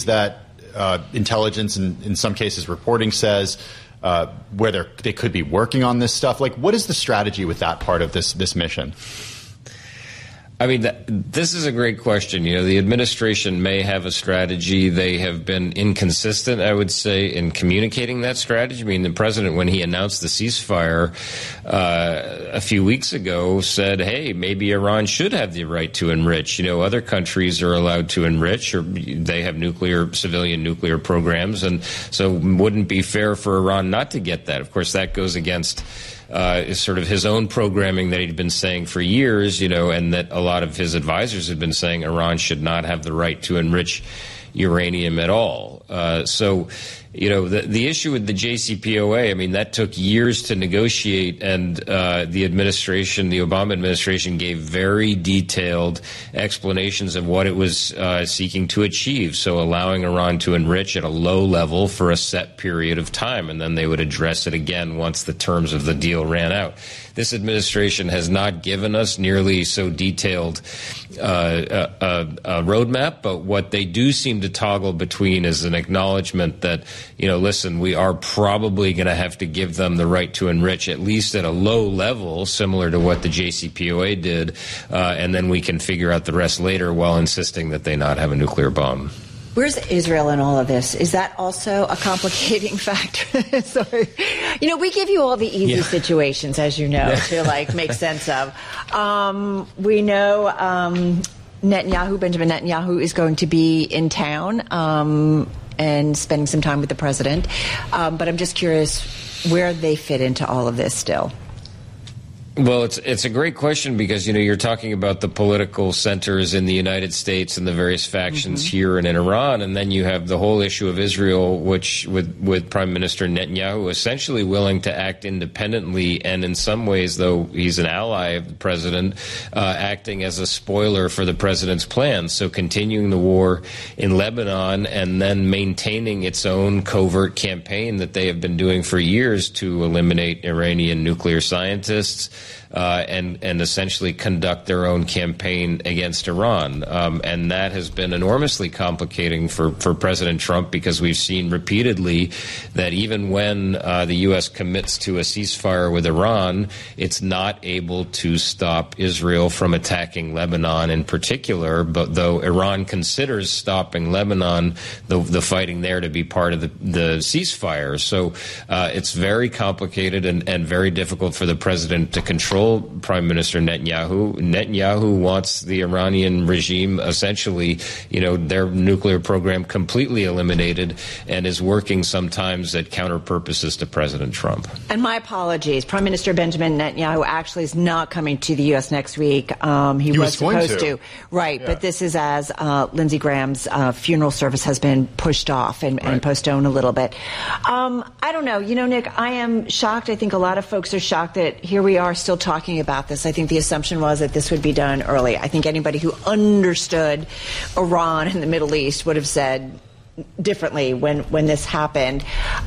that intelligence and in some cases reporting says where they could be working on this stuff? Like, what is the strategy with that part of this mission? I mean, this is a great question. You know, the administration may have a strategy. They have been inconsistent, I would say, in communicating that strategy. I mean, the president, when he announced the ceasefire a few weeks ago, said, hey, maybe Iran should have the right to enrich. You know, other countries are allowed to enrich, or they have civilian nuclear programs, and so it wouldn't be fair for Iran not to get that. Of course, that goes against is sort of his own programming that he'd been saying for years, you know, and that a lot of his advisors had been saying Iran should not have the right to enrich uranium at all. So, you know, the issue with the JCPOA, I mean, that took years to negotiate, and the Obama administration gave very detailed explanations of what it was seeking to achieve. So allowing Iran to enrich at a low level for a set period of time, and then they would address it again once the terms of the deal ran out. This administration has not given us nearly so detailed a roadmap, but what they do seem to toggle between is an acknowledgement that, you know, listen, we are probably going to have to give them the right to enrich, at least at a low level, similar to what the JCPOA did, and then we can figure out the rest later while insisting that they not have a nuclear bomb. Where's Israel in all of this? Is that also a complicating factor? Sorry. You know, we give you all the easy situations, as you know, to make sense of. We know Benjamin Netanyahu is going to be in town and spending some time with the president. But I'm just curious where they fit into all of this still. Well, it's a great question because, you know, you're talking about the political centers in the United States and the various factions here and in Iran, and then you have the whole issue of Israel, which with Prime Minister Netanyahu essentially willing to act independently, and in some ways, though he's an ally of the president, acting as a spoiler for the president's plans. So continuing the war in Lebanon and then maintaining its own covert campaign that they have been doing for years to eliminate Iranian nuclear scientists, and essentially conduct their own campaign against Iran. And that has been enormously complicating for President Trump, because we've seen repeatedly that even when the U.S. commits to a ceasefire with Iran, it's not able to stop Israel from attacking Lebanon in particular. But though Iran considers stopping Lebanon, the fighting there to be part of the ceasefire. So it's very complicated and very difficult for the president to control Prime Minister Netanyahu. Netanyahu wants the Iranian regime, essentially, you know, their nuclear program completely eliminated, and is working sometimes at counter purposes to President Trump. And my apologies, Prime Minister Benjamin Netanyahu actually is not coming to the U.S. next week. He was supposed to. Right, yeah. But this is as Lindsey Graham's funeral service has been pushed off and postponed a little bit. I don't know. You know, Nick, I am shocked. I think a lot of folks are shocked that here we are still talking about this. I think the assumption was that this would be done early. I think anybody who understood Iran and the Middle East would have said differently when this happened.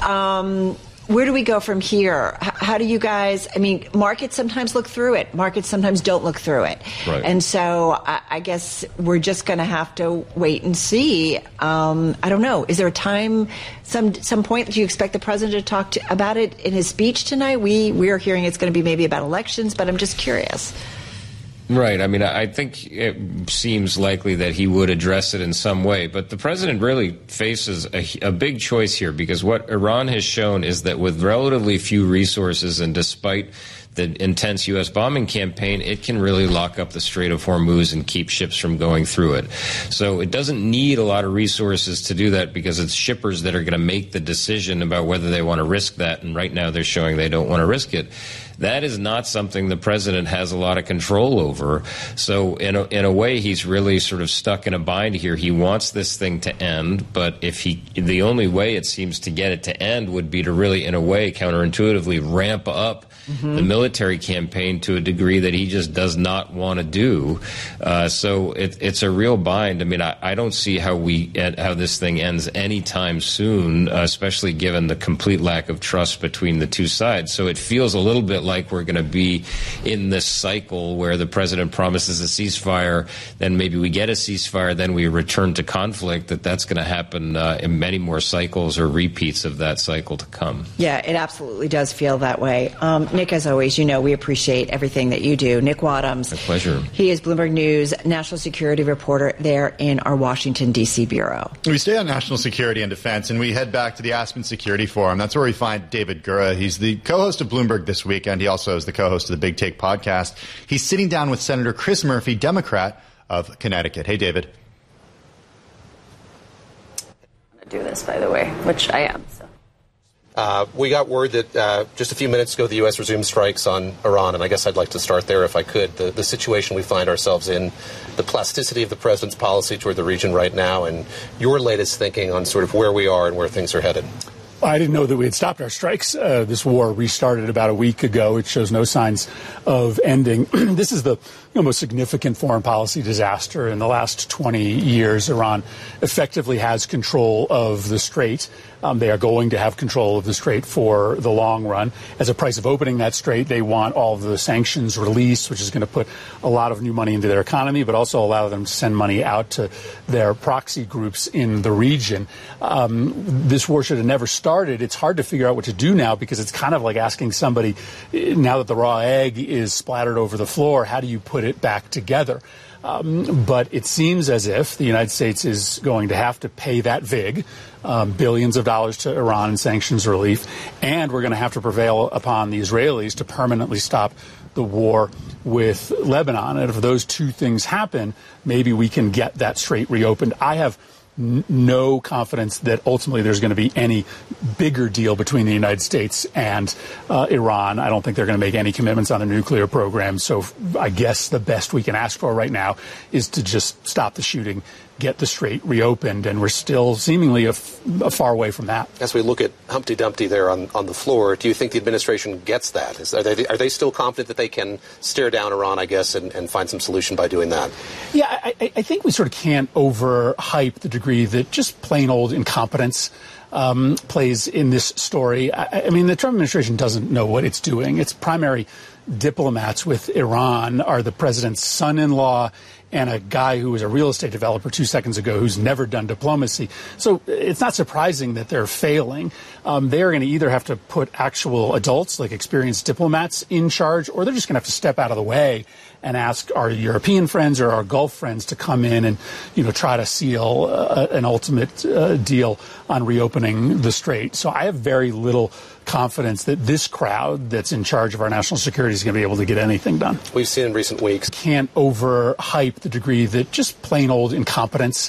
Where do we go from here? How do you guys, I mean, markets sometimes look through it. Markets sometimes don't look through it. Right. And so I guess we're just going to have to wait and see. I don't know. Is there a time, some point that you expect the president to talk about it in his speech tonight? We are hearing it's going to be maybe about elections, but I'm just curious. Right. I mean, I think it seems likely that he would address it in some way. But the president really faces a big choice here, because what Iran has shown is that with relatively few resources and despite the intense U.S. bombing campaign, it can really lock up the Strait of Hormuz and keep ships from going through it. So it doesn't need a lot of resources to do that, because it's shippers that are going to make the decision about whether they want to risk that. And right now they're showing they don't want to risk it. That is not something the president has a lot of control over. So in a way, he's really sort of stuck in a bind here. He wants this thing to end, but the only way it seems to get it to end would be to really, in a way, counterintuitively ramp up the military campaign to a degree that he just does not want to do. So it's a real bind. I mean, I don't see how this thing ends anytime soon, especially given the complete lack of trust between the two sides. So it feels a little bit like we're going to be in this cycle where the president promises a ceasefire, then maybe we get a ceasefire, then we return to conflict. That's going to happen in many more cycles or repeats of that cycle to come. Yeah, it absolutely does feel that way. Nick, as always, we appreciate everything that you do. Nick Wadhams. My pleasure. He is Bloomberg News national security reporter there in our Washington, D.C. bureau. We stay on national security and defense, and we head back to the Aspen Security Forum. That's where we find David Gura. He's the co-host of Bloomberg This Week, and he also is the co-host of the Big Take podcast. He's sitting down with Senator Chris Murphy, Democrat of Connecticut. Hey, David. Do this, by the way, which I am. So. We got word that just a few minutes ago the U.S. resumed strikes on Iran, and I guess I'd like to start there if I could. The situation we find ourselves in, the plasticity of the president's policy toward the region right now, and your latest thinking on sort of where we are and where things are headed. I didn't know that we had stopped our strikes. This war restarted about a week ago. It shows no signs of ending. This is the most significant foreign policy disaster in the last 20 years. Iran effectively has control of the Strait. They are going to have control of the Strait for the long run. As a price of opening that Strait, they want all of the sanctions released, which is going to put a lot of new money into their economy, but also allow them to send money out to their proxy groups in the region. This war should have never started. It's hard to figure out what to do now because it's kind of like asking somebody, now that the raw egg is splattered over the floor, how do you put it back together? But it seems as if the United States is going to have to pay that VIG, billions of dollars to Iran in sanctions relief, and we're going to have to prevail upon the Israelis to permanently stop the war with Lebanon. And if those two things happen, maybe we can get that Strait reopened. I have no confidence that ultimately there's going to be any bigger deal between the United States and Iran. I don't think they're going to make any commitments on a nuclear program. So I guess the best we can ask for right now is to just stop the shooting, get the Strait reopened, and we're still seemingly a far away from that. As we look at Humpty Dumpty there on the floor, do you think the administration gets that? Are they still confident that they can stare down Iran, I guess, and find some solution by doing that? Yeah, I think we sort of can't overhype the degree that just plain old incompetence plays in this story. I mean, the Trump administration doesn't know what it's doing. Its primary diplomats with Iran are the president's son-in-law and a guy who was a real estate developer 2 seconds ago who's never done diplomacy. So it's not surprising that they're failing. They are going to either have to put actual adults, like experienced diplomats, in charge, or they're just going to have to step out of the way and ask our European friends or our Gulf friends to come in and, try to seal an ultimate deal on reopening the Strait. So I have very little confidence that this crowd that's in charge of our national security is going to be able to get anything done. We've seen in recent weeks. Can't overhype the degree that just plain old incompetence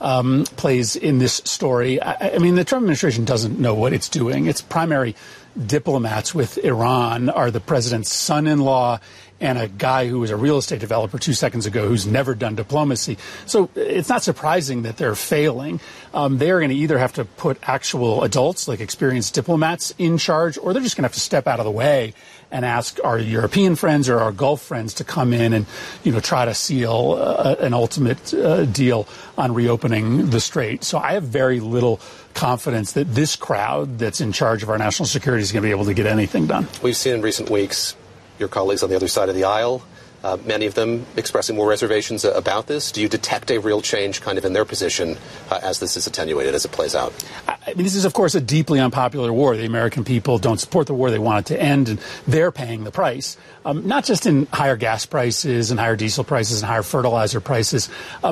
plays in this story. I mean, the Trump administration doesn't know what it's doing. Its primary diplomats with Iran are the president's son-in-law and a guy who was a real estate developer 2 seconds ago who's never done diplomacy. So it's not surprising that they're failing. They are going to either have to put actual adults, like experienced diplomats, in charge, or they're just going to have to step out of the way and ask our European friends or our Gulf friends to come in and, try to seal an ultimate deal on reopening the Strait. So I have very little confidence that this crowd that's in charge of our national security is going to be able to get anything done. We've seen in recent weeks your colleagues on the other side of the aisle, many of them expressing more reservations about this. Do you detect a real change kind of in their position as this is attenuated, as it plays out? I mean, this is, of course, a deeply unpopular war. The American people don't support the war. They want it to end, and they're paying the price, not just in higher gas prices and higher diesel prices and higher fertilizer prices,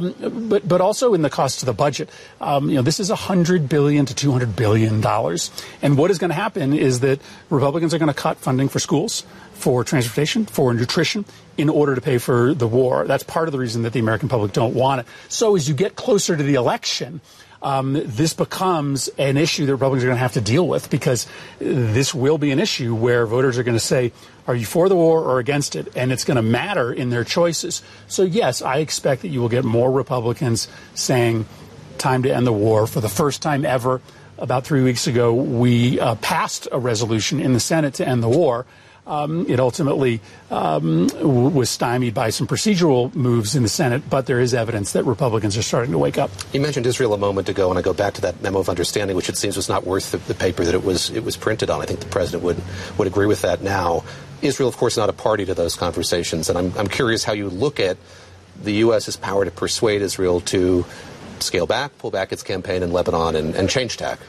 but also in the cost to the budget. This is $100 billion to $200 billion. And what is going to happen is that Republicans are going to cut funding for schools, for transportation, for nutrition, in order to pay for the war. That's part of the reason that the American public don't want it. So as you get closer to the election, this becomes an issue that Republicans are going to have to deal with, because this will be an issue where voters are going to say, are you for the war or against it? And it's going to matter in their choices. So, yes, I expect that you will get more Republicans saying time to end the war. For the first time ever, about 3 weeks ago, we passed a resolution in the Senate to end the war. It ultimately was stymied by some procedural moves in the Senate, but there is evidence that Republicans are starting to wake up. You mentioned Israel a moment ago, and I go back to that memo of understanding, which it seems was not worth the paper that it was printed on. I think the president would agree with that now. Israel, of course, not a party to those conversations, and I'm curious how you look at the U.S.'s power to persuade Israel to scale back, pull back its campaign in Lebanon, and change tack.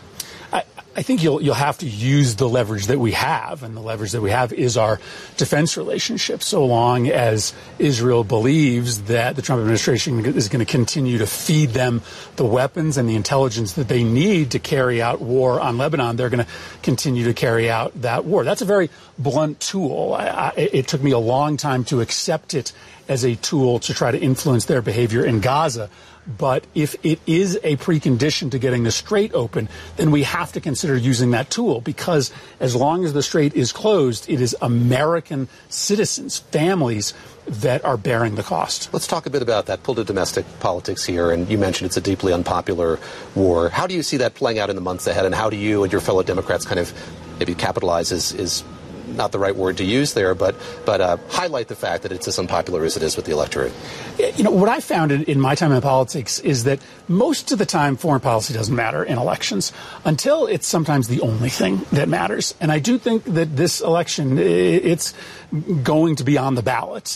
I think you'll have to use the leverage that we have, and the leverage that we have is our defense relationship. So long as Israel believes that the Trump administration is going to continue to feed them the weapons and the intelligence that they need to carry out war on Lebanon, they're going to continue to carry out that war. That's a very blunt tool. It took me a long time to accept it as a tool to try to influence their behavior in Gaza. But if it is a precondition to getting the Strait open, then we have to consider using that tool, because as long as the Strait is closed, it is American citizens, families, that are bearing the cost. Let's talk a bit about that. Pull to domestic politics here, and you mentioned it's a deeply unpopular war. How do you see that playing out in the months ahead, and how do you and your fellow Democrats kind of maybe capitalize is not the right word to use there, but highlight the fact that it's as unpopular as it is with the electorate? You know, what I found in my time in politics is that most of the time foreign policy doesn't matter in elections until it's sometimes the only thing that matters. And I do think that this election, it's going to be on the ballot.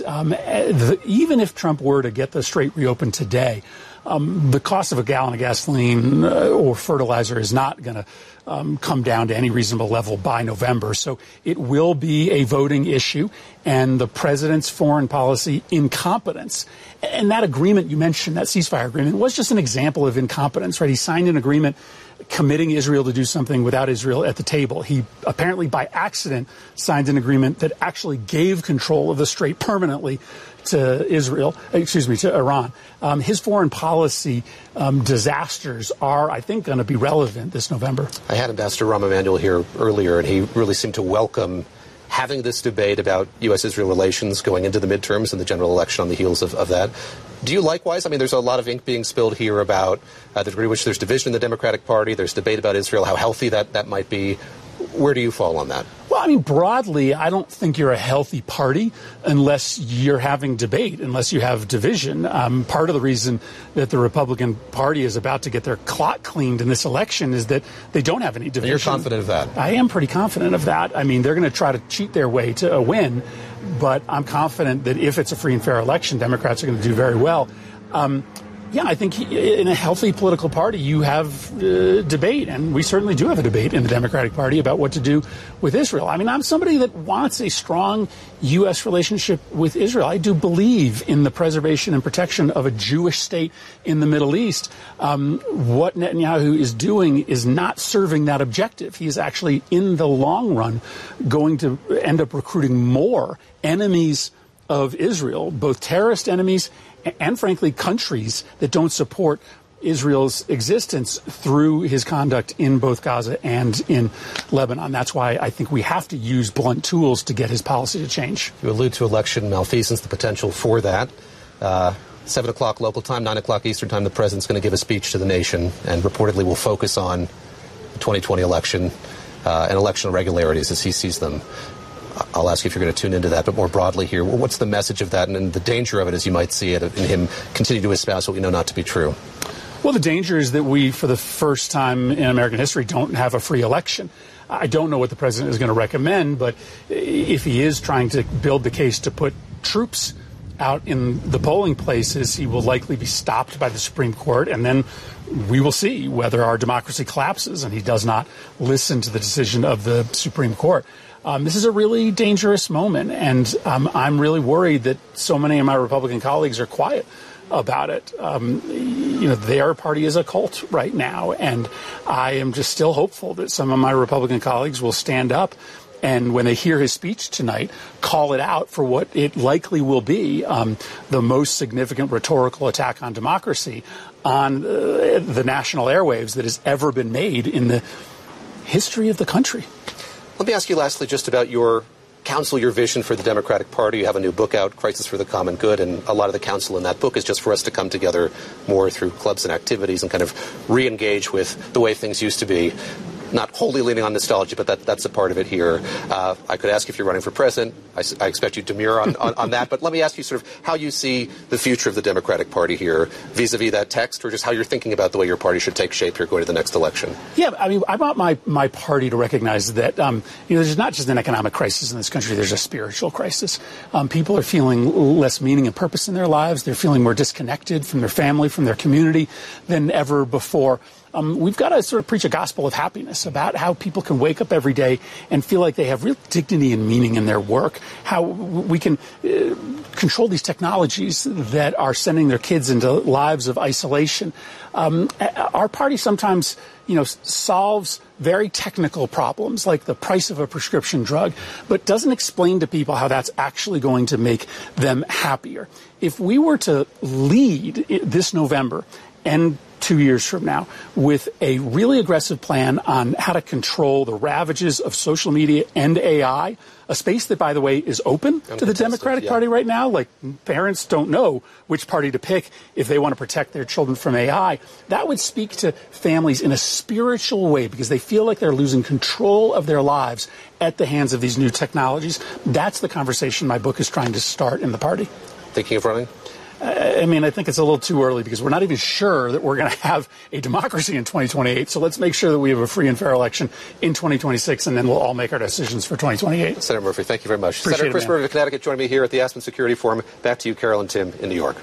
Even if Trump were to get the Strait reopened today, the cost of a gallon of gasoline or fertilizer is not going to come down to any reasonable level by November. So it will be a voting issue, and the president's foreign policy incompetence. And that agreement you mentioned, that ceasefire agreement, was just an example of incompetence, right? He signed an agreement committing Israel to do something without Israel at the table. He apparently by accident signed an agreement that actually gave control of the Strait permanently to Iran. His foreign policy disasters are, I think, going to be relevant this November. I had Ambassador Rahm Emanuel here earlier, and he really seemed to welcome having this debate about U.S.-Israel relations going into the midterms and the general election on the heels of that. Do you likewise? I mean, there's a lot of ink being spilled here about the degree to which there's division in the Democratic Party. There's debate about Israel, how healthy that might be. Where do you fall on that? Well, I mean, broadly, I don't think you're a healthy party unless you're having debate, unless you have division. Part of the reason that the Republican Party is about to get their clock cleaned in this election is that they don't have any division. You're confident of that? I am pretty confident of that. I mean, they're going to try to cheat their way to a win, but I'm confident that if it's a free and fair election, Democrats are going to do very well. Yeah, I think in a healthy political party, you have debate, and we certainly do have a debate in the Democratic Party about what to do with Israel. I mean, I'm somebody that wants a strong U.S. relationship with Israel. I do believe in the preservation and protection of a Jewish state in the Middle East. What Netanyahu is doing is not serving that objective. He is actually, in the long run, going to end up recruiting more enemies of Israel, both terrorist enemies and, frankly, countries that don't support Israel's existence through his conduct in both Gaza and in Lebanon. That's why I think we have to use blunt tools to get his policy to change. You allude to election malfeasance, the potential for that. 7 o'clock local time, 9 o'clock Eastern time, the president's going to give a speech to the nation and reportedly will focus on the 2020 election and election irregularities as he sees them. I'll ask you if you're going to tune into that, but more broadly here, what's the message of that and the danger of it as you might see it in him continue to espouse what we know not to be true? Well, the danger is that we, for the first time in American history, don't have a free election. I don't know what the president is going to recommend, but if he is trying to build the case to put troops out in the polling places, he will likely be stopped by the Supreme Court, and then we will see whether our democracy collapses and he does not listen to the decision of the Supreme Court. This is a really dangerous moment, and I'm really worried that so many of my Republican colleagues are quiet about it. Their party is a cult right now, and I am just still hopeful that some of my Republican colleagues will stand up and, when they hear his speech tonight, call it out for what it likely will be, the most significant rhetorical attack on democracy on the national airwaves that has ever been made in the history of the country. Let me ask you lastly just about your counsel, your vision for the Democratic Party. You have a new book out, Crisis for the Common Good, and a lot of the counsel in that book is just for us to come together more through clubs and activities and kind of re-engage with the way things used to be. not wholly leaning on nostalgia, but that's a part of it here. I could ask if you're running for president. I expect you to demur on that. But let me ask you sort of how you see the future of the Democratic Party here vis-a-vis that text, or just how you're thinking about the way your party should take shape here going to the next election. Yeah, I mean, I want my party to recognize that there's not just an economic crisis in this country, there's a spiritual crisis. People are feeling less meaning and purpose in their lives. They're feeling more disconnected from their family, from their community than ever before. We've got to sort of preach a gospel of happiness about how people can wake up every day and feel like they have real dignity and meaning in their work, how we can control these technologies that are sending their kids into lives of isolation. Our party sometimes, solves very technical problems like the price of a prescription drug, but doesn't explain to people how that's actually going to make them happier. If we were to lead this November and 2 years from now with a really aggressive plan on how to control the ravages of social media and AI, a space that, by the way, is open to the Democratic Party right now. Like, parents don't know which party to pick if they want to protect their children from AI. That would speak to families in a spiritual way because they feel like they're losing control of their lives at the hands of these new technologies. That's the conversation my book is trying to start in the party. Thinking of running? I think it's a little too early because we're not even sure that we're going to have a democracy in 2028. So let's make sure that we have a free and fair election in 2026, and then we'll all make our decisions for 2028. Senator Murphy, thank you very much. Appreciate Senator Chris it, Murphy of Connecticut joining me here at the Aspen Security Forum. Back to you, Carol and Tim in New York.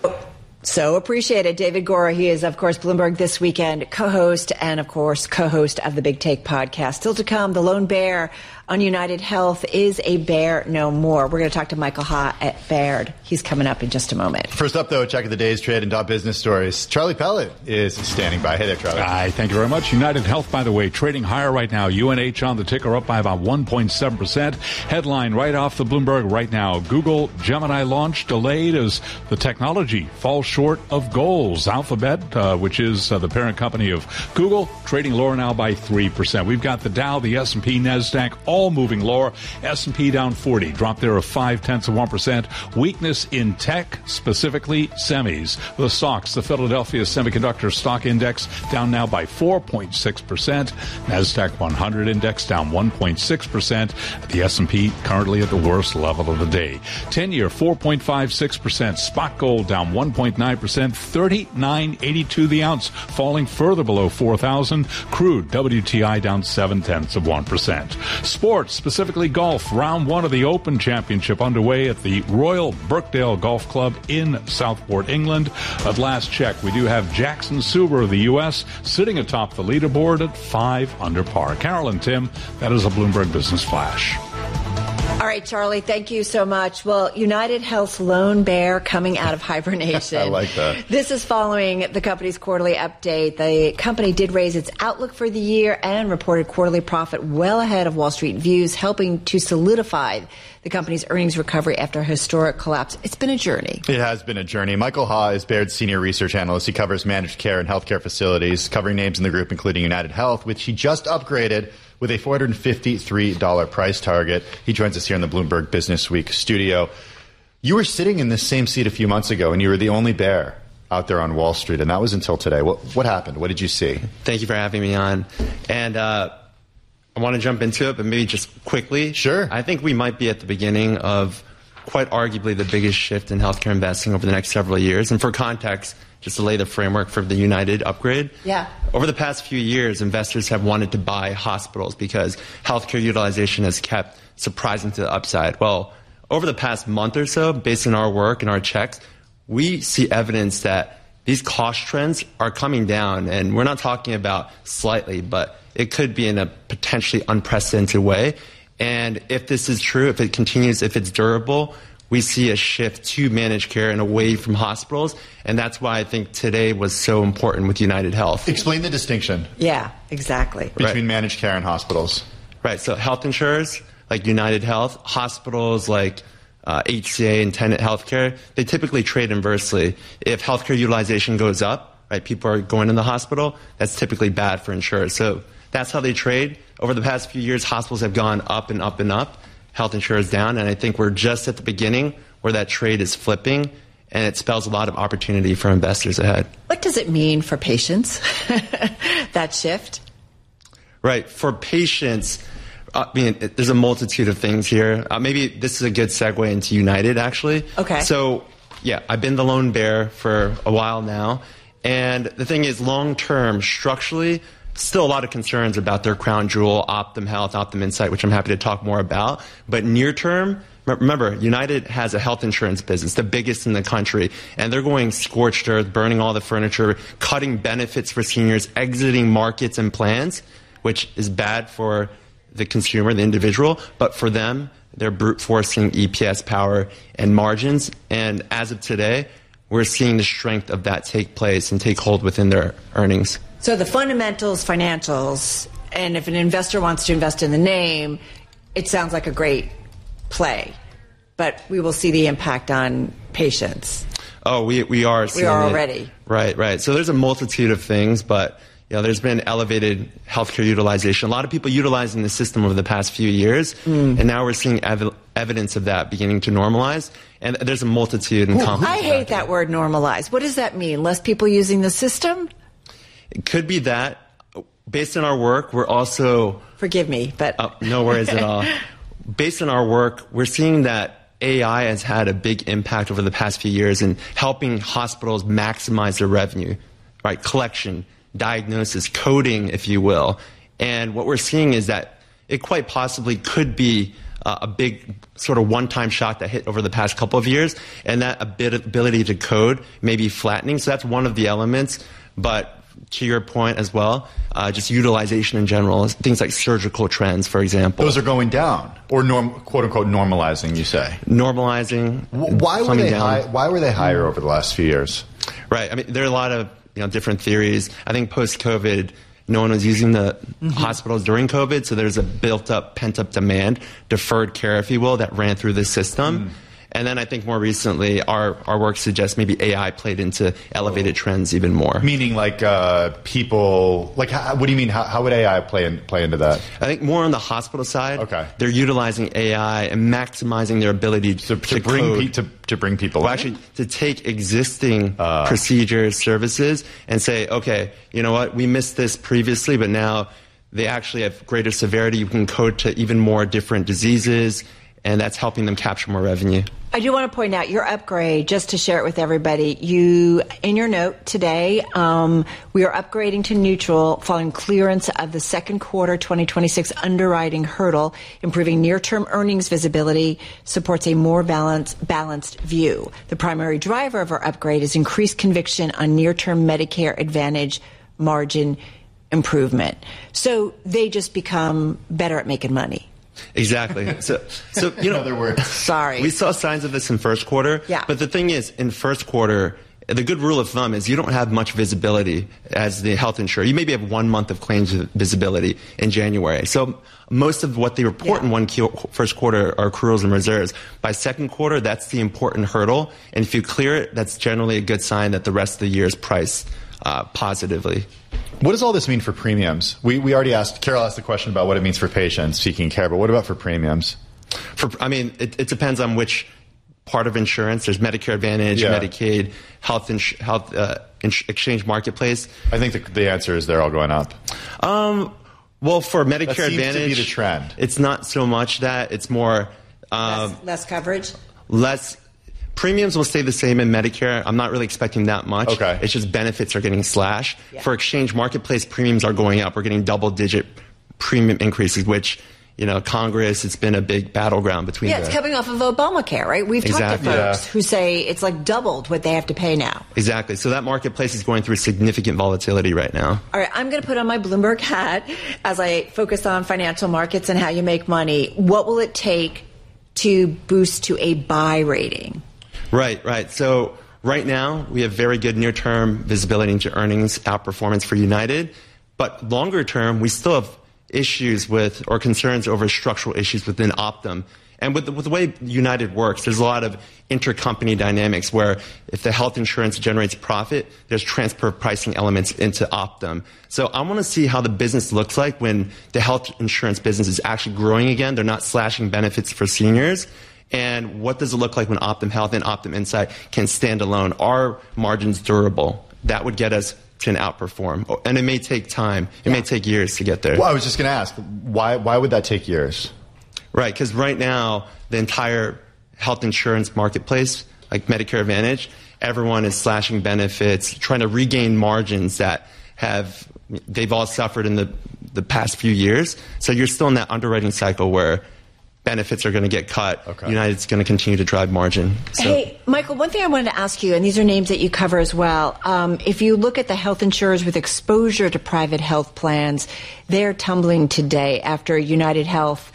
So appreciated. David Gora, he is, of course, Bloomberg This Weekend co-host and, of course, co-host of the Big Take podcast. Still to come, the lone bear on United Health is a bear no more. We're going to talk to Michael Ha at Baird. He's coming up in just a moment. First up, though, check of the day's trade and top business stories. Charlie Pellet is standing by. Hey there, Charlie. Hi, thank you very much. United Health, by the way, trading higher right now. UNH on the ticker up by about 1.7%. Headline right off the Bloomberg right now. Google Gemini launch delayed as the technology falls short of goals. Alphabet, which is the parent company of Google, trading lower now by 3%. We've got the Dow, the S&P, NASDAQ, all moving lower. S&P down 40, drop there of 0.5%. Weakness in tech, specifically semis. The stocks, the Philadelphia Semiconductor Stock Index down now by 4.6%. NASDAQ 100 Index down 1.6%. The S&P currently at the worst level of the day. 10-year 4.56%. Spot gold down 1.9%. 39.82 the ounce, falling further below 4,000. Crude WTI down 0.7%. Sports, specifically golf. Round one of the Open Championship underway at the Royal Birkdale Golf Club in Southport, England. At last check, we do have Jackson Suber of the U.S. sitting atop the leaderboard at 5 under par. Carol and Tim, that is a Bloomberg Business Flash. All right, Charlie, thank you so much. Well, United Health's lone bear coming out of hibernation. I like that. This is following the company's quarterly update. The company did raise its outlook for the year and reported quarterly profit well ahead of Wall Street views, helping to solidify the company's earnings recovery after a historic collapse. It's been a journey. It has been a journey. Michael Ha is Baird's senior research analyst. He covers managed care and healthcare facilities, covering names in the group including United Health, which he just upgraded with a $453 price target. He joins us here in the Bloomberg Business Week studio. You were sitting in this same seat a few months ago, and you were the only bear out there on Wall Street, and that was until today. What happened? What did you see? Thank you for having me on. And I want to jump into it, but maybe just quickly. Sure. I think we might be at the beginning of quite arguably the biggest shift in healthcare investing over the next several years. And for context, just to lay the framework for the United upgrade. Yeah. Over the past few years, investors have wanted to buy hospitals because healthcare utilization has kept surprising to the upside. Well, over the past month or so, based on our work and our checks, we see evidence that these cost trends are coming down. And we're not talking about slightly, but it could be in a potentially unprecedented way. And if this is true, if it continues, if it's durable, we see a shift to managed care and away from hospitals. And that's why I think today was so important with United Health. Explain the distinction. Yeah, exactly. Between managed care and hospitals. Right. So health insurers like United Health, hospitals like HCA and Tenet Healthcare, they typically trade inversely. If healthcare utilization goes up, right, people are going in the hospital, that's typically bad for insurers. So that's how they trade. Over the past few years, hospitals have gone up and up and up. Health insurers down, and I think we're just at the beginning where that trade is flipping, and it spells a lot of opportunity for investors ahead. What does it mean for patients, that shift? Right. For patients, there's a multitude of things here. Maybe this is a good segue into United, actually. Okay. So, yeah, I've been the lone bear for a while now. And the thing is, long-term, structurally, still a lot of concerns about their crown jewel, Optum Health, Optum Insight, which I'm happy to talk more about. But near-term, remember, United has a health insurance business, the biggest in the country, and they're going scorched earth, burning all the furniture, cutting benefits for seniors, exiting markets and plans, which is bad for the consumer, the individual, but for them, they're brute forcing EPS power and margins. And as of today, we're seeing the strength of that take place and take hold within their earnings. So the fundamentals, financials, and if an investor wants to invest in the name, it sounds like a great play. But we will see the impact on patients. Oh, we are seeing it. We are it. already. Right. So there's a multitude of things, but there's been elevated healthcare utilization. A lot of people utilizing the system over the past few years, and now we're seeing evidence of that beginning to normalize. And there's a multitude. I hate that word, normalize. What does that mean? Less people using the system? It could be that. Based on our work, we're also... Forgive me, but... no worries at all. Based on our work, we're seeing that AI has had a big impact over the past few years in helping hospitals maximize their revenue, right? Collection, diagnosis, coding, if you will. And what we're seeing is that it quite possibly could be a big sort of one-time shot that hit over the past couple of years, and that ability to code may be flattening. So that's one of the elements. But to your point as well, just utilization in general, things like surgical trends, for example. Those are going down, or quote-unquote normalizing, you say? Normalizing. Why were they higher over the last few years? Right. I mean, there are a lot of different theories. I think post-COVID, no one was using the hospitals during COVID, so there's a built-up, pent-up demand, deferred care, if you will, that ran through the system. And then I think more recently, our work suggests maybe AI played into elevated trends even more. Meaning like people, like what do you mean? How would AI play into that? I think more on the hospital side. Okay. They're utilizing AI and maximizing their ability to bring people in? Actually, to take existing procedures, services, and say, okay, you know what, we missed this previously, but now they actually have greater severity. You can code to even more different diseases, and that's helping them capture more revenue. I do want to point out your upgrade, just to share it with everybody. In your note today, we are upgrading to neutral following clearance of the second quarter 2026 underwriting hurdle, improving near-term earnings visibility, supports a more balanced view. The primary driver of our upgrade is increased conviction on near-term Medicare Advantage margin improvement. So they just become better at making money. Exactly. So in other words, sorry, we saw signs of this in first quarter. Yeah. But the thing is, in first quarter, the good rule of thumb is you don't have much visibility as the health insurer. You maybe have 1 month of claims visibility in January. So most of what they report in first quarter are accruals and reserves. By second quarter, that's the important hurdle. And if you clear it, that's generally a good sign that the rest of the year is priced positively. What does all this mean for premiums? We already Carol asked the question about what it means for patients seeking care, but what about for premiums? It depends on which part of insurance. There's Medicare Advantage, Medicaid, health exchange marketplace. I think the answer is they're all going up. Well, for Medicare that seems Advantage, to be the trend. It's not so much that. It's more less coverage. Premiums will stay the same in Medicare. I'm not really expecting that much. Okay. It's just benefits are getting slashed. Yeah. For exchange marketplace, premiums are going up. We're getting double-digit premium increases, which, Congress, it's been a big battleground between it's coming off of Obamacare, right? We've talked to folks who say it's like doubled what they have to pay now. Exactly. So that marketplace is going through significant volatility right now. All right, I'm going to put on my Bloomberg hat as I focus on financial markets and how you make money. What will it take to boost to a buy rating? Right. So right now, we have very good near-term visibility into earnings outperformance for United. But longer term, we still have issues or concerns over structural issues within Optum. And with the way United works, there's a lot of intercompany dynamics where if the health insurance generates profit, there's transfer pricing elements into Optum. So I want to see how the business looks like when the health insurance business is actually growing again. They're not slashing benefits for seniors. And what does it look like when Optum Health and Optum Insight can stand alone? Are margins durable? That would get us outperform. And it may take time. It may take years to get there. Well, I was just going to ask, why would that take years? Right, because right now, the entire health insurance marketplace, like Medicare Advantage, everyone is slashing benefits, trying to regain margins that they've all suffered in the past few years. So you're still in that underwriting cycle where benefits are going to get cut. Okay. United's going to continue to drive margin. So. Hey, Michael, one thing I wanted to ask you, and these are names that you cover as well. If you look at the health insurers with exposure to private health plans, they're tumbling today after United Health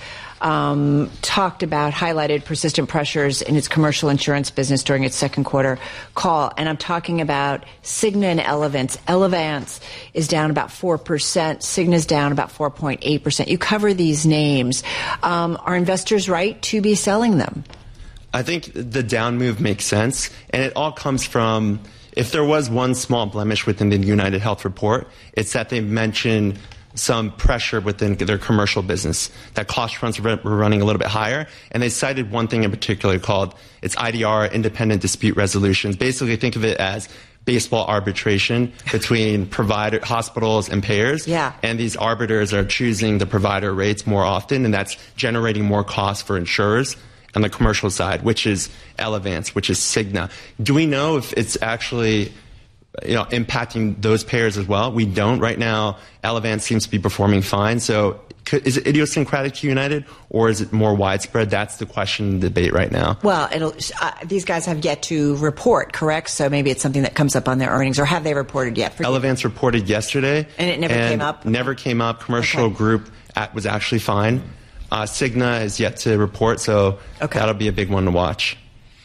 highlighted persistent pressures in its commercial insurance business during its second quarter call. And I'm talking about Cigna and Elevance. Elevance is down about 4%. Cigna's down about 4.8%. You cover these names. Are investors right to be selling them? I think the down move makes sense. And it all comes from, if there was one small blemish within the United Health report, it's that they mentioned some pressure within their commercial business, that cost trends were running a little bit higher. And they cited one thing in particular called its IDR, independent dispute resolutions. Basically, think of it as baseball arbitration between hospitals and payers. Yeah. And these arbiters are choosing the provider rates more often, and that's generating more costs for insurers on the commercial side, which is Elevance, which is Cigna. Do we know if it's actually impacting those payers as well? We don't right now. Elevance seems to be performing fine. So is it idiosyncratic to United, or is it more widespread? That's the question, the debate right now. Well, these guys have yet to report, correct? So maybe it's something that comes up on their earnings, or have they reported yet? Elevance reported yesterday. And it never came up? Never came up. Commercial group was actually fine. Cigna is yet to report, so that'll be a big one to watch.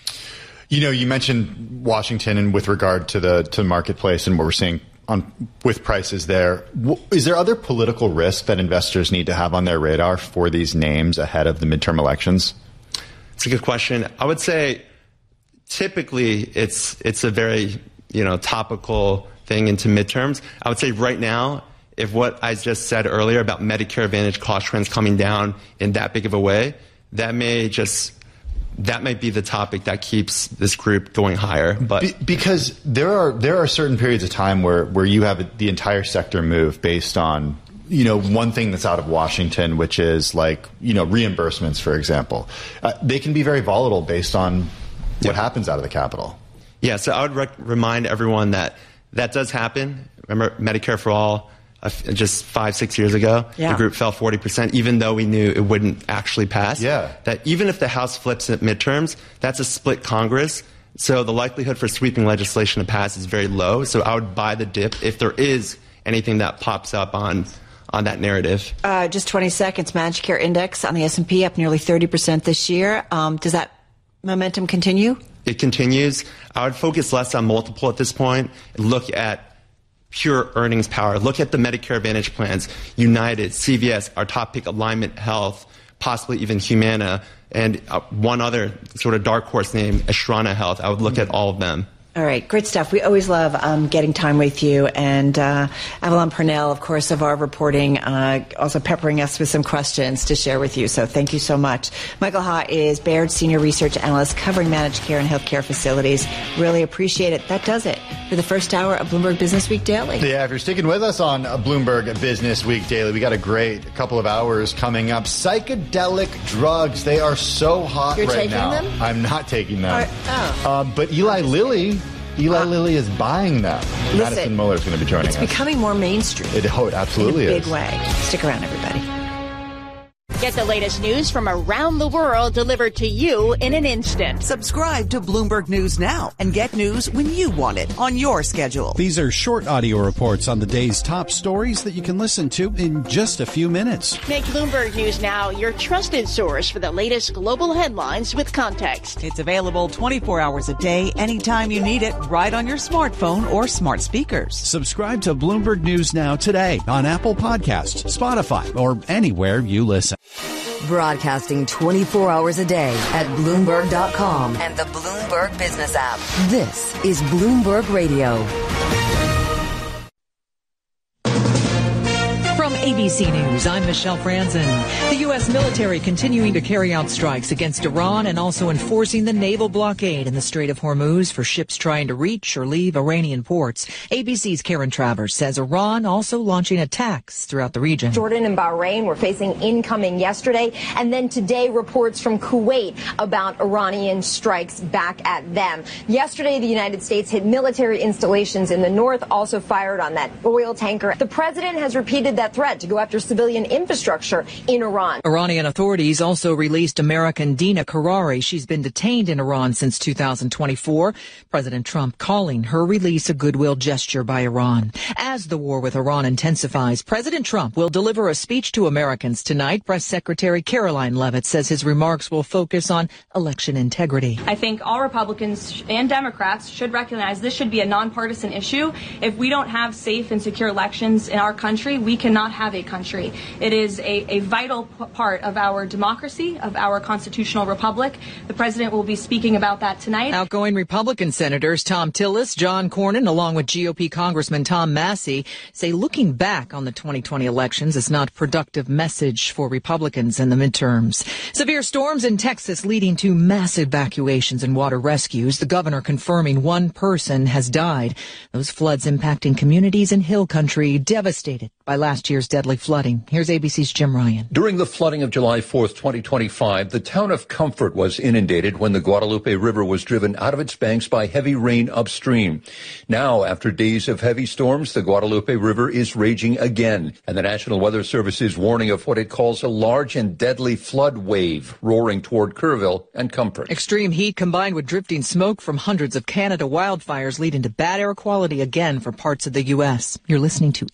You mentioned Washington, and with regard to the marketplace and what we're seeing with prices there, is there other political risk that investors need to have on their radar for these names ahead of the midterm elections? It's a good question. I would say typically it's a very topical thing into midterms. I would say right now, if what I just said earlier about Medicare Advantage cost trends coming down in that big of a way, that might be the topic that keeps this group going higher. But because there are certain periods of time where you have the entire sector move based on one thing that's out of Washington, which is reimbursements, for example. They can be very volatile based on what happens out of the Capitol. Yeah, so I would remind everyone that does happen. Remember Medicare for All? Just 5-6 years ago, the group fell 40%, even though we knew it wouldn't actually pass. Yeah. That even if the House flips at midterms, that's a split Congress. So the likelihood for sweeping legislation to pass is very low. So I would buy the dip if there is anything that pops up on that narrative. Just 20 seconds. Managed Care Index on the S&P up nearly 30% this year. Does that momentum continue? It continues. I would focus less on multiple at this point. Look at pure earnings power. Look at the Medicare Advantage plans. United, CVS, our top pick, Alignment Health, possibly even Humana, and one other sort of dark horse name, Astrana Health. I would look at all of them. All right, great stuff. We always love getting time with you. And Avalon Purnell, of course, of our reporting, also peppering us with some questions to share with you. So thank you so much. Michael Ha is Baird's Senior Research Analyst covering managed care and healthcare facilities. Really appreciate it. That does it for the first hour of Bloomberg Business Week Daily. Yeah, if you're sticking with us on Bloomberg Business Week Daily, we got a great couple of hours coming up. Psychedelic drugs, they are so hot right now. You're taking them? I'm not taking them. But Eli Lilly is buying them. Listen, Madison Muller is going to be joining us. It's becoming more mainstream. It absolutely is. In a big way. Stick around, everybody. Get the latest news from around the world delivered to you in an instant. Subscribe to Bloomberg News now and get news when you want it on your schedule. These are short audio reports on the day's top stories that you can listen to in just a few minutes. Make Bloomberg News Now your trusted source for the latest global headlines with context. It's available 24 hours a day, anytime you need it, right on your smartphone or smart speakers. Subscribe to Bloomberg News Now today on Apple Podcasts, Spotify, or anywhere you listen. Broadcasting 24 hours a day at Bloomberg.com and the Bloomberg Business app. This is Bloomberg Radio. From ABC News, I'm Michelle Franzen. The U.S. military continuing to carry out strikes against Iran and also enforcing the naval blockade in the Strait of Hormuz for ships trying to reach or leave Iranian ports. ABC's Karen Travers says Iran also launching attacks throughout the region. Jordan and Bahrain were facing incoming yesterday, and then today reports from Kuwait about Iranian strikes back at them. Yesterday, the United States hit military installations in the north, also fired on that oil tanker. The president has repeated that threat to go after civilian infrastructure in Iran. Iranian authorities also released American Dina Karari. She's been detained in Iran since 2024. President Trump calling her release a goodwill gesture by Iran. As the war with Iran intensifies, President Trump will deliver a speech to Americans tonight. Press Secretary Caroline Leavitt says his remarks will focus on election integrity. I think all Republicans and Democrats should recognize this should be a nonpartisan issue. If we don't have safe and secure elections in our country, we cannot have a country. It is a vital part of our democracy, of our constitutional republic. The president will be speaking about that tonight. Outgoing Republican Senators Tom Tillis, John Cornyn, along with GOP Congressman Tom Massey, say looking back on the 2020 elections is not a productive message for Republicans in the midterms. Severe storms in Texas leading to mass evacuations and water rescues. The governor confirming one person has died. Those floods impacting communities in Hill Country devastated by last year's deadly flooding. Here's ABC's Jim Ryan. During the flooding of July 4th, 2025, the town of Comfort was inundated when the Guadalupe River was driven out of its banks by heavy rain upstream. Now, after days of heavy storms, the Guadalupe River is raging again, and the National Weather Service is warning of what it calls a large and deadly flood wave roaring toward Kerrville and Comfort. Extreme heat combined with drifting smoke from hundreds of Canada wildfires leading to bad air quality again for parts of the U.S. You're listening to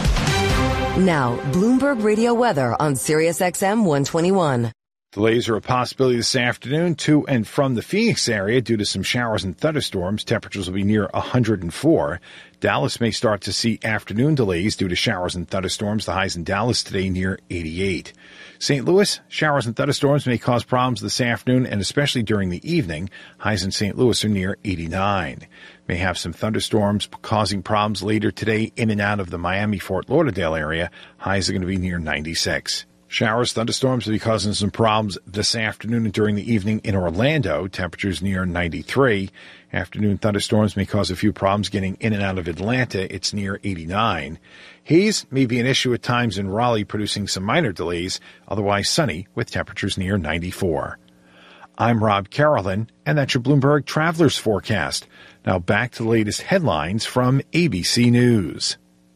Now, Bloomberg Radio weather on Sirius XM 121. Delays are a possibility this afternoon to and from the Phoenix area due to some showers and thunderstorms. Temperatures will be near 104. Dallas may start to see afternoon delays due to showers and thunderstorms. The highs in Dallas today near 88. St. Louis, showers and thunderstorms may cause problems this afternoon and especially during the evening. Highs in St. Louis are near 89. May have some thunderstorms causing problems later today in and out of the Miami-Fort Lauderdale area. Highs are going to be near 96. Showers, thunderstorms will be causing some problems this afternoon and during the evening in Orlando. Temperatures near 93. Afternoon thunderstorms may cause a few problems getting in and out of Atlanta. It's near 89. Haze may be an issue at times in Raleigh, producing some minor delays. Otherwise sunny with temperatures near 94. I'm Rob Carolyn, and that's your Bloomberg Travelers Forecast. Now back to the latest headlines from ABC News.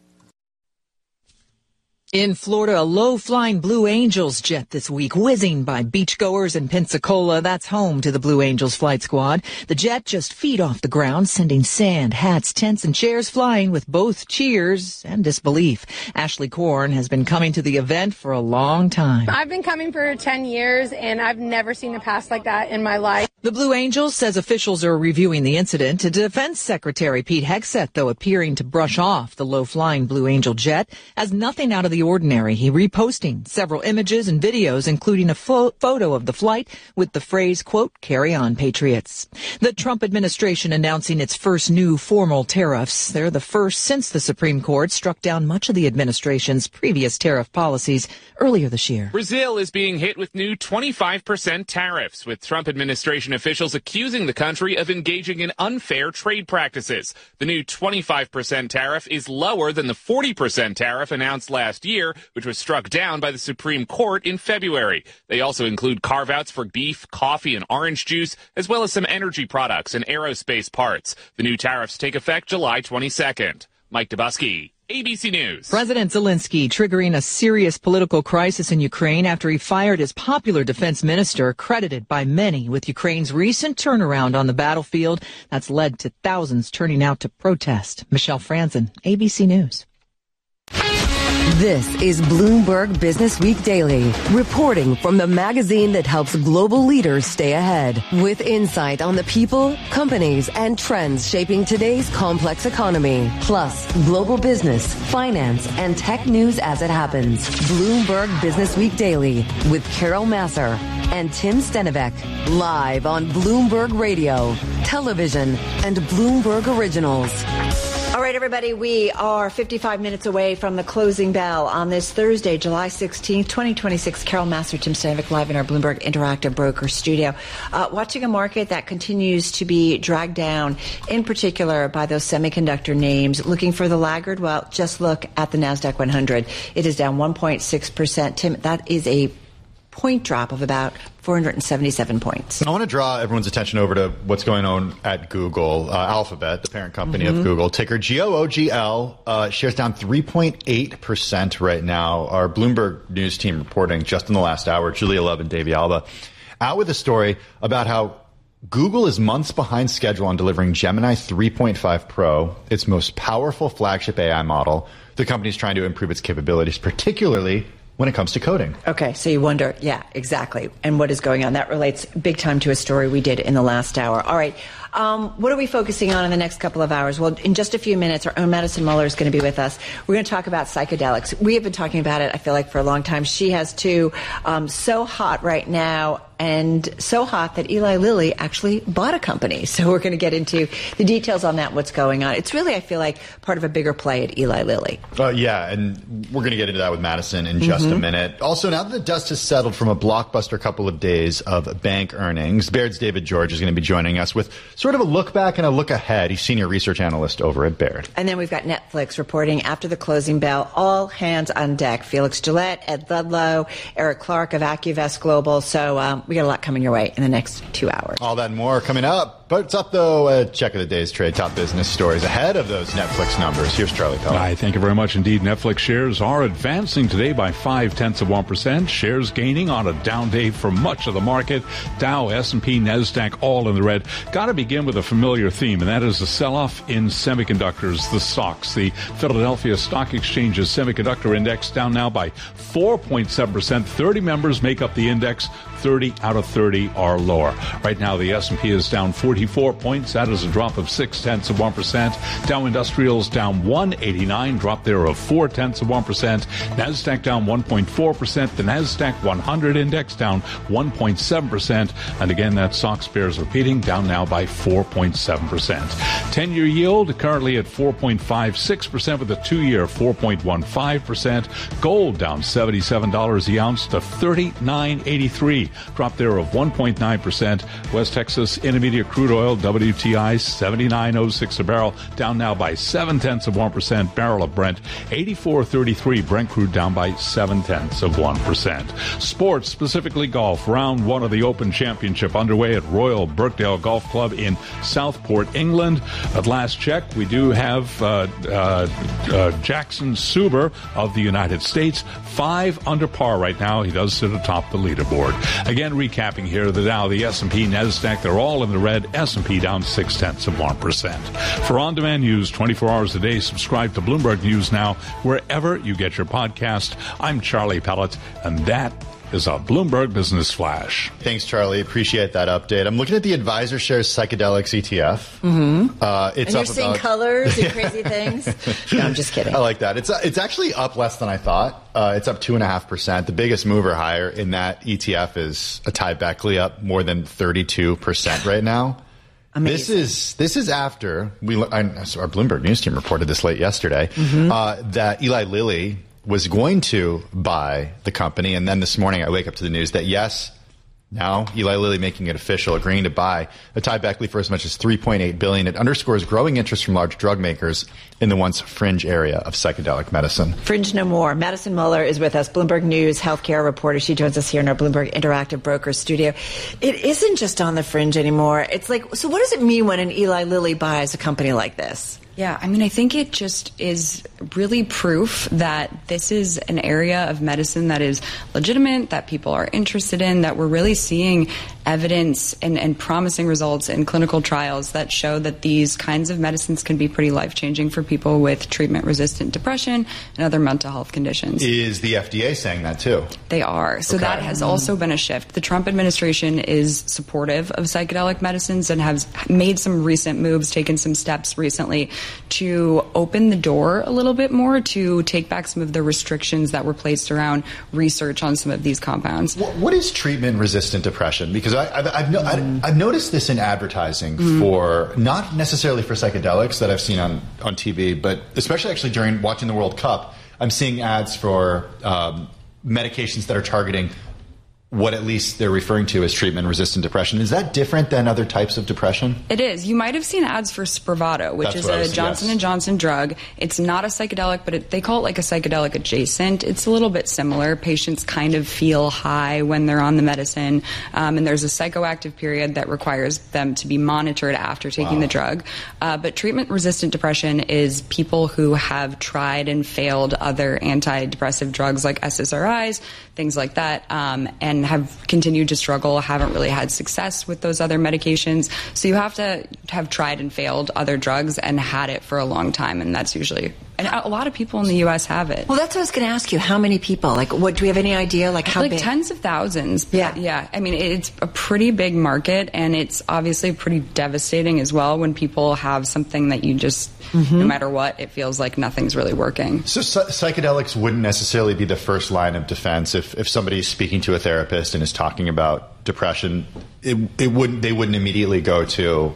In Florida, a low-flying Blue Angels jet this week, whizzing by beachgoers in Pensacola. That's home to the Blue Angels flight squad. The jet just feet off the ground, sending sand, hats, tents, and chairs flying with both cheers and disbelief. Ashley Korn has been coming to the event for a long time. I've been coming for 10 years, and I've never seen a pass like that in my life. The Blue Angels says officials are reviewing the incident. Defense Secretary Pete Hegseth, though, appearing to brush off the low-flying Blue Angel jet as nothing out of the ordinary. He reposting several images and videos, including a photo of the flight with the phrase, quote, "Carry on, Patriots." The Trump administration announcing its first new formal tariffs. They're the first since the Supreme Court struck down much of the administration's previous tariff policies earlier this year. Brazil is being hit with new 25% tariffs, with Trump administration officials accusing the country of engaging in unfair trade practices. The new 25% tariff is lower than the 40% tariff announced last year, which was struck down by the Supreme Court in February. They also include carve-outs for beef, coffee, and orange juice, as well as some energy products and aerospace parts. The new tariffs take effect July 22nd. Mike Dubusky, ABC News. President Zelensky triggering a serious political crisis in Ukraine after he fired his popular defense minister, credited by many with Ukraine's recent turnaround on the battlefield that's led to thousands turning out to protest. Michelle Franzen, ABC News. This is Bloomberg Business Week Daily, reporting from the magazine that helps global leaders stay ahead, with insight on the people, companies, and trends shaping today's complex economy, plus global business, finance, and tech news as it happens. Bloomberg Business Week Daily with Carol Masser and Tim Stenivek, live on Bloomberg Radio, television, and Bloomberg Originals. All right. right, everybody, we are 55 minutes away from the closing bell on this Thursday, July 16th, 2026. Carol Massar, Tim Stanvik, live in our Bloomberg Interactive Broker studio. Watching a market that continues to be dragged down, in particular by those semiconductor names. Looking for the laggard? Well, just look at the NASDAQ 100. It is down 1.6%. Tim, that is a point drop of about 477 points. I want to draw everyone's attention over to what's going on at Google. Alphabet, the parent company of Google, ticker GOOGL, shares down 3.8% right now. Our Bloomberg News team reporting just in the last hour, Julia Love and Davey Alba, out with a story about how Google is months behind schedule on delivering Gemini 3.5 Pro, its most powerful flagship AI model. The company's trying to improve its capabilities, particularly when it comes to coding. Okay, so you wonder, yeah, exactly. And what is going on? That relates big time to a story we did in the last hour. All right, what are we focusing on in the next couple of hours? Well, in just a few minutes, our own Madison Muller is going to be with us. We're going to talk about psychedelics. We have been talking about it, I feel like, for a long time. She has two, so hot right now, and so hot that Eli Lilly actually bought a company. So we're going to get into the details on that, what's going on. It's really, I feel like, part of a bigger play at Eli Lilly. Yeah, and we're going to get into that with Madison in just a minute. Also, now that the dust has settled from a blockbuster couple of days of bank earnings, Baird's David George is going to be joining us with sort of a look back and a look ahead. He's senior research analyst over at Baird. And then we've got Netflix reporting after the closing bell, all hands on deck. Felix Gillette, Ed Ludlow, Eric Clark of AccuVest Global. So we got a lot coming your way in the next 2 hours. All that and more coming up. But it's up, though, a check of the day's trade, top business stories ahead of those Netflix numbers. Here's Charlie Pellet. Hi, thank you very much indeed. Netflix shares are advancing today by 0.5%. Shares gaining on a down day for much of the market. Dow, S&P, NASDAQ, all in the red. Got to begin with a familiar theme, and that is the sell-off in semiconductors, the SOX. The Philadelphia Stock Exchange's semiconductor index down now by 4.7%. 30 members make up the index. 30 out of 30 are lower. Right now, the S&P is down 44 points. That is a drop of 0.6%. Dow Industrials down 189, drop there of 0.4%. NASDAQ down 1.4%. The NASDAQ 100 index down 1.7%. And again, that SOX bears repeating, down now by 4.7%. 10-year yield currently at 4.56% with a 2-year 4.15%. Gold down $77 the ounce to $39.83. Drop there of 1.9%. West Texas Intermediate Crude Oil, WTI, $79.06 a barrel, down now by 0.7%. Barrel of Brent, $84.33. Brent crude down by 0.7%. Sports, specifically golf. Round 1 of the Open Championship underway at Royal Birkdale Golf Club in Southport, England. At last check, we do have Jackson Suber of the United States, 5 under par right now. He does sit atop the leaderboard. Again, recapping here, the Dow, the S&P, NASDAQ, they're all in the red. S&P down 0.6%. For on-demand news 24 hours a day, subscribe to Bloomberg News Now wherever you get your podcast. I'm Charlie Pellet, and that is a Bloomberg Business Flash. Thanks, Charlie. Appreciate that update. I'm looking at the Advisor Shares Psychedelics ETF. And you're seeing colors and crazy things? No, I'm just kidding. I like that. It's actually up less than I thought. It's up 2.5%. The biggest mover higher in that ETF is Atai Beckley, up more than 32% right now. Amazing. This is after our Bloomberg News team reported this late yesterday that Eli Lilly was going to buy the company, and then this morning I wake up to the news that yes, now Eli Lilly making it official, agreeing to buy Atai Beckley for as much as $3.8 billion. It underscores growing interest from large drug makers in the once fringe area of psychedelic medicine. Fringe no more. Madison Muller is with us, Bloomberg News healthcare reporter. She joins us here in our Bloomberg Interactive Brokers studio. It isn't just on the fringe anymore. It's like, so what does it mean when an Eli Lilly buys a company like this? Yeah, I mean, I think it just is really proof that this is an area of medicine that is legitimate, that people are interested in, that we're really seeing evidence and promising results in clinical trials that show that these kinds of medicines can be pretty life-changing for people with treatment-resistant depression and other mental health conditions. Is the FDA saying that too? They are. So that has also been a shift. The Trump administration is supportive of psychedelic medicines and has made some recent moves, taken some steps recently to open the door a little little bit more to take back some of the restrictions that were placed around research on some of these compounds. What is treatment-resistant depression? Because I've noticed this in advertising for, not necessarily for psychedelics that I've seen on TV, but especially actually during watching the World Cup, I'm seeing ads for medications that are targeting what at least they're referring to as treatment-resistant depression. Is that different than other types of depression? It is. You might have seen ads for Spravato, which is a Johnson & Johnson drug. It's not a psychedelic, but they call it like a psychedelic adjacent. It's a little bit similar. Patients kind of feel high when they're on the medicine, and there's a psychoactive period that requires them to be monitored after taking the drug. But treatment-resistant depression is people who have tried and failed other antidepressive drugs like SSRIs, things like that, and have continued to struggle, haven't really had success with those other medications. So you have to have tried and failed other drugs and had it for a long time, and that's usually... And a lot of people in the U.S. have it. Well, that's what I was going to ask you. How many people? Like, what? Do we have any idea? Like, how big? Tens of thousands. Yeah. I mean, it's a pretty big market, and it's obviously pretty devastating as well when people have something that you just, no matter what, it feels like nothing's really working. So psychedelics wouldn't necessarily be the first line of defense if somebody's speaking to a therapist and is talking about depression. They wouldn't immediately go to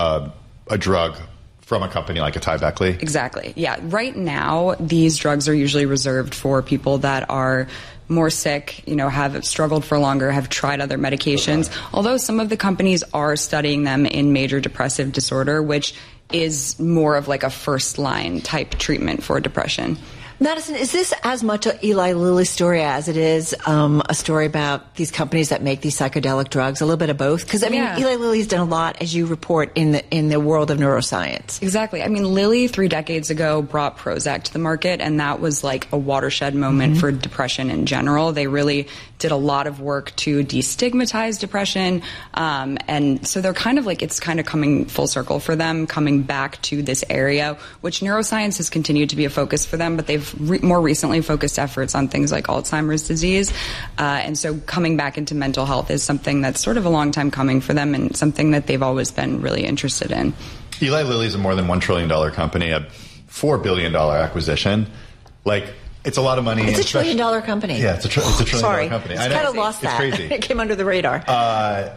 a drug from a company like AtaiBeckley? Exactly. Yeah. Right now, these drugs are usually reserved for people that are more sick, have struggled for longer, have tried other medications. Okay. Although some of the companies are studying them in major depressive disorder, which is more of like a first-line type treatment for depression. Madison, is this as much a Eli Lilly story as it is a story about these companies that make these psychedelic drugs? A little bit of both? Because, Eli Lilly's done a lot, as you report, in the world of neuroscience. Exactly. I mean, Lilly 3 decades ago brought Prozac to the market, and that was like a watershed moment for depression in general. They really did a lot of work to destigmatize depression, and so they're kind of like, it's kind of coming full circle for them, coming back to this area, which neuroscience has continued to be a focus for them, but they've more recently focused efforts on things like Alzheimer's disease, and so coming back into mental health is something that's sort of a long time coming for them and something that they've always been really interested in. Eli Lilly is a more than $1 trillion company, a $4 billion acquisition. It's a lot of money. It's $1 trillion company. Yeah, it's a $1 trillion company. I kind of lost that. It's crazy. It came under the radar.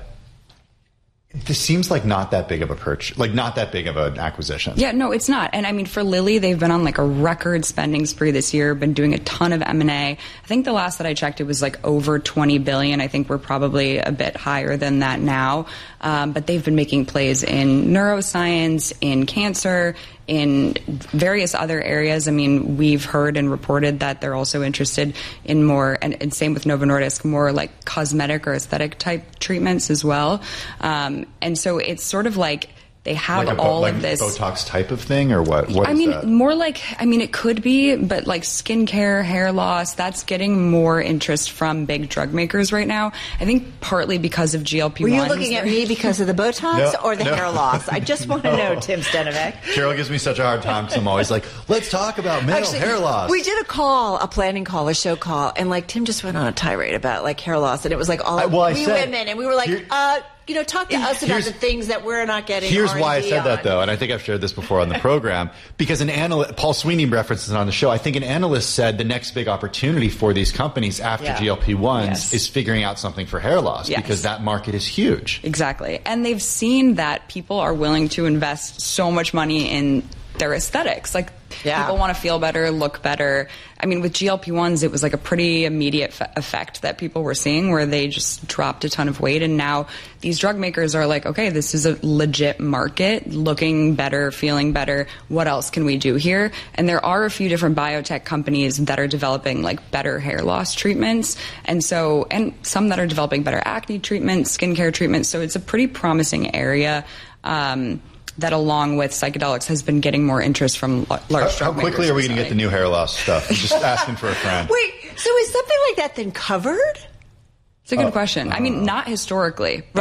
This seems like not that big of a purchase, not that big of an acquisition. Yeah, no, it's not. And I mean, for Lilly, they've been on a record spending spree this year, been doing a ton of M&A. I think the last that I checked, it was over $20 billion. I think we're probably a bit higher than that now. But they've been making plays in neuroscience, in cancer, in various other areas. I mean, we've heard and reported that they're also interested in more, and same with Novo Nordisk, more cosmetic or aesthetic type treatments as well. And so it's sort of they have all of this Botox type of thing, or what? What is that? More it could be, but skincare, hair loss, that's getting more interest from big drug makers right now. I think partly because of GLP-1s. Were you looking at me because of the Botox or the hair loss? I just want to know, Tim Stenovec. Carol gives me such a hard time because I'm always let's talk about male hair loss. We did a planning call, a show call, and Tim just went on a tirade about hair loss, and it was women, and we were talk to us about the things that we're not getting. Here's why I said that, though, and I think I've shared this before on the program, because an analyst, Paul Sweeney references it on the show, I think an analyst said the next big opportunity for these companies after GLP-1s is figuring out something for hair loss, because that market is huge. Exactly. And they've seen that people are willing to invest so much money in their aesthetics. People want to feel better, look better. I mean, with GLP-1s, it was a pretty immediate effect that people were seeing where they just dropped a ton of weight. And now these drug makers are okay, this is a legit market, looking better, feeling better. What else can we do here? And there are a few different biotech companies that are developing better hair loss treatments. And some that are developing better acne treatments, skincare treatments. So it's a pretty promising area. That along with psychedelics has been getting more interest from large drug makers. How quickly are we going to get the new hair loss stuff? I'm just asking for a friend. Wait, so is something like that then covered? It's a good question. I mean, not historically, right?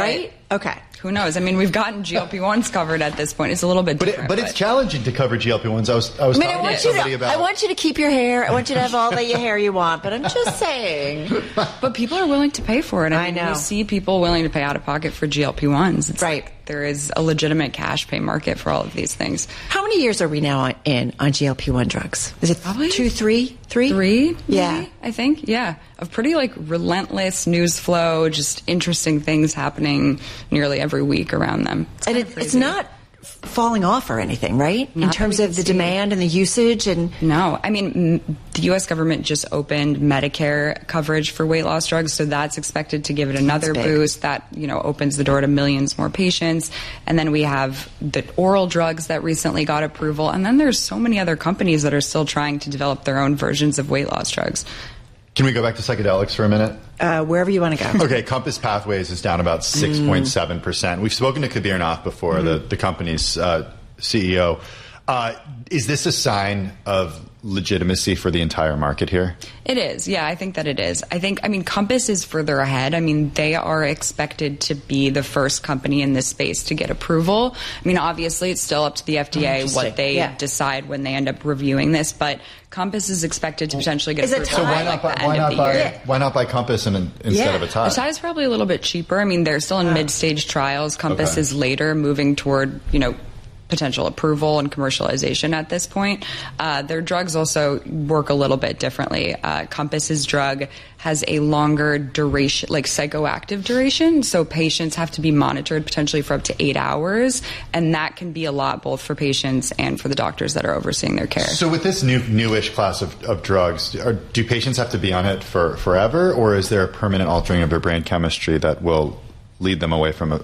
Okay. Who knows? I mean, we've gotten GLP-1s covered at this point. It's a little bit different. But it's challenging to cover GLP-1s. I was talking to somebody about... I want you to keep your hair. I want you to have all the hair you want. But I'm just saying. But people are willing to pay for it. I mean, know. We see people willing to pay out of pocket for GLP-1s. It's right. There is a legitimate cash pay market for all of these things. How many years are we now on GLP-1 drugs? Is it probably 2, 3? 3? 3? Yeah. Maybe, I think. Yeah. Of pretty relentless news flow, just interesting things happening nearly every week around them. It's not falling off or anything, right? Not in terms of the demand and the usage and... No. I mean, the U.S. government just opened Medicare coverage for weight loss drugs, so that's expected to give it another boost. That, opens the door to millions more patients. And then we have the oral drugs that recently got approval. And then there's so many other companies that are still trying to develop their own versions of weight loss drugs. Can we go back to psychedelics for a minute? Wherever you want to go. Okay, Compass Pathways is down about 6.7%. We've spoken to Kabir Nath before, the company's CEO. Is this a sign of legitimacy for the entire market here? It is. Yeah, I think that it is. Compass is further ahead. I mean, they are expected to be the first company in this space to get approval. I mean, obviously, it's still up to the FDA what they decide when they end up reviewing this, but Compass is expected to potentially get approval. So why not buy Compass instead of Atai? Atai is probably a little bit cheaper. I mean, they're still in mid-stage trials. Compass is later moving toward, potential approval and commercialization at this point. Their drugs also work a little bit differently. Compass's drug has a longer duration, psychoactive duration, so patients have to be monitored potentially for up to 8 hours, and that can be a lot both for patients and for the doctors that are overseeing their care. So with this newish class of drugs, do patients have to be on it for forever, or is there a permanent altering of their brain chemistry that will lead them away from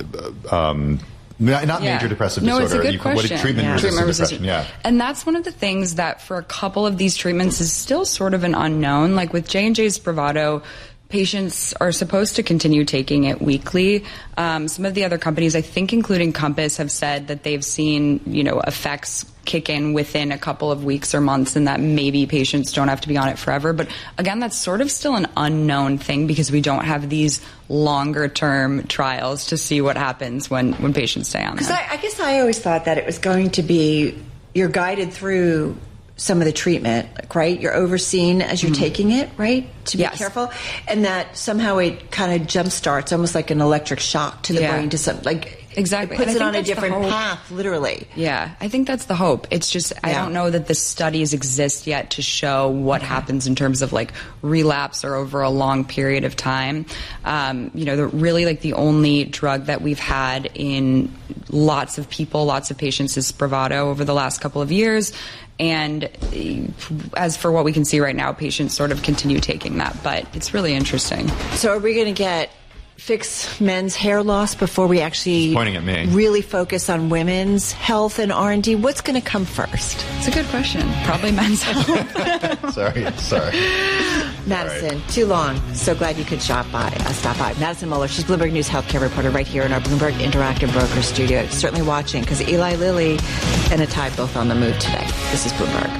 major depressive disorder. It's a good question. Treatment-resistant depression. Yeah. And that's one of the things that for a couple of these treatments is still sort of an unknown. Like with J&J's Spravato, patients are supposed to continue taking it weekly. Some of the other companies, I think including Compass, have said that they've seen, effects kick in within a couple of weeks or months and that maybe patients don't have to be on it forever. But again, that's sort of still an unknown thing because we don't have these longer term trials to see what happens when patients stay on them. Because I guess I always thought that it was going to be, you're guided through some of the treatment, right? You're overseen as you're taking it, right? To be careful. And that somehow it kind of jumpstarts, almost like an electric shock to the brain to some, exactly. It puts it on a different path, literally. Yeah, I think that's the hope. It's just, I don't know that the studies exist yet to show what happens in terms of relapse or over a long period of time. The only drug that we've had in lots of people, lots of patients is Spravato over the last couple of years. And as for what we can see right now, patients sort of continue taking that, but it's really interesting. So are we going to fix men's hair loss before we actually pointing at me. Really focus on women's health and R&D? What's going to come first? It's a good question. Probably men's health. Sorry. Madison, too long. So glad you could stop by. Madison Muller, she's Bloomberg News healthcare reporter right here in our Bloomberg Interactive Broker studio. Certainly watching because Eli Lilly and Atai both on the move today. This is Bloomberg.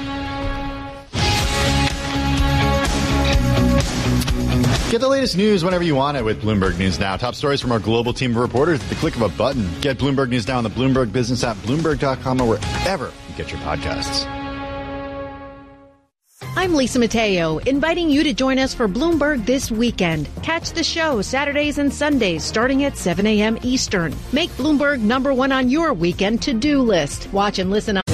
Get the latest news whenever you want it with Bloomberg News Now. Top stories from our global team of reporters at the click of a button. Get Bloomberg News Now on the Bloomberg Business app, Bloomberg.com, or wherever you get your podcasts. I'm Lisa Mateo, inviting you to join us for Bloomberg This Weekend. Catch the show Saturdays and Sundays starting at 7 a.m. Eastern. Make Bloomberg #1 on your weekend to-do list. Watch and listen on